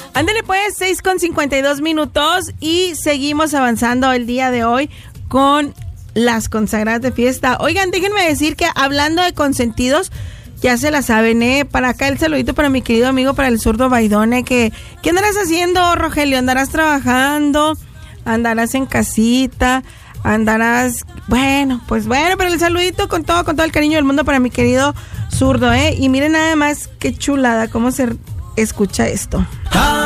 Ándale pues, 6:52 y seguimos avanzando el día de hoy con las consagradas de fiesta. Oigan, déjenme decir que hablando de consentidos, ya se la saben, para acá el saludito para mi querido amigo, para el zurdo Baidone, ¿qué andarás haciendo, Rogelio? ¿Andarás trabajando? ¿Andarás en casita? ¿Andarás? Bueno, pero el saludito con todo el cariño del mundo para mi querido zurdo, y miren nada más qué chulada, cómo se escucha esto.